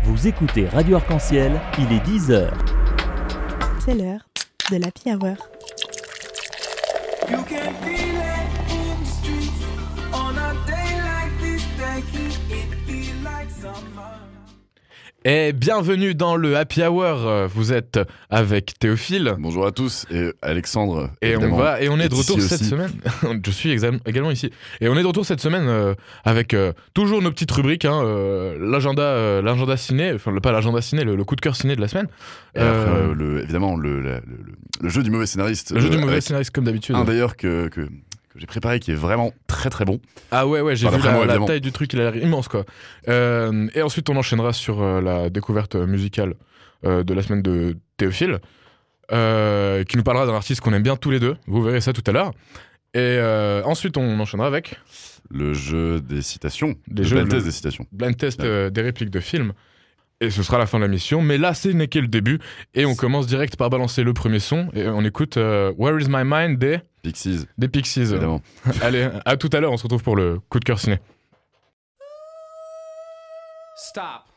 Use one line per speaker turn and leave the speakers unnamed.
Vous écoutez Radio Arc-en-Ciel, il est 10h.
C'est l'heure de l'Happy Hour.
You can feel it in the streets on a day like this. It feel like summer.
Et bienvenue dans le Happy Hour. Vous êtes avec Théophile.
Bonjour à tous et Alexandre.
Et on est de retour cette semaine. Je suis également ici. Et on est de retour cette semaine avec toujours nos petites rubriques, l'agenda ciné, enfin pas l'agenda ciné, le coup de cœur ciné de la semaine.
Et après, évidemment le jeu du mauvais scénariste.
Le jeu du mauvais scénariste comme d'habitude.
Un d'ailleurs que j'ai préparé qui est vraiment très très bon.
Ah ouais, j'ai vu la
évidemment.
taille du truc, il a l'air immense quoi. Et ensuite on enchaînera sur la découverte musicale de la semaine de Théophile, qui nous parlera d'un artiste qu'on aime bien tous les deux, vous verrez ça tout à l'heure. Et ensuite on enchaînera avec
le jeu des citations,
blind
test des citations.
Blind test des répliques de films. Et ce sera la fin de la mission, mais là ce n'est que le début. Et on commence direct par balancer le premier son, et on écoute Where is my mind des Pixies.
Évidemment.
Allez, à tout à l'heure, on se retrouve pour le coup de cœur ciné.
Stop.